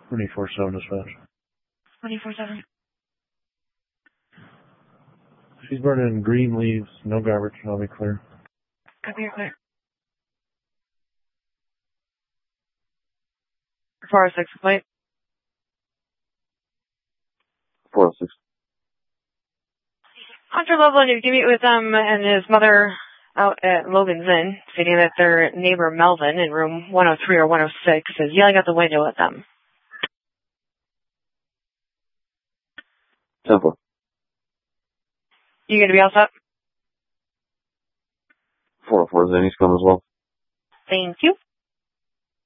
24/7 dispatch. 24/7. She's burning green leaves, no garbage. I'll be clear. Copy, you're clear. 406 plate. 406. Hunter Loveland, you can meet with him and his mother out at Logan's Inn, stating that their neighbor Melvin in room 103 or 106 is yelling out the window at them. 10-4. You going to be all set? 404 is in. He's coming as well. Thank you.